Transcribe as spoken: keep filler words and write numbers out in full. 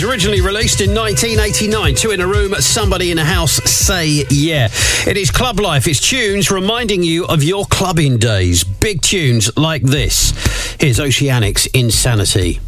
originally released in nineteen eighty-nine. Two in a room, somebody in a house, say yeah. It is Club Life. It's tunes reminding you of your clubbing days. Big tunes like this. Here's Oceanics, Insanity.